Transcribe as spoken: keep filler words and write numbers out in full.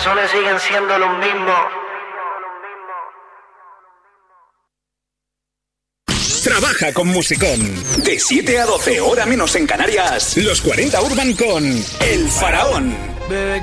corazones siguen siendo los mismos. Trabaja con Musicón. De siete a doce, hora menos en Canarias. Los cuarenta Urban con El Faraón.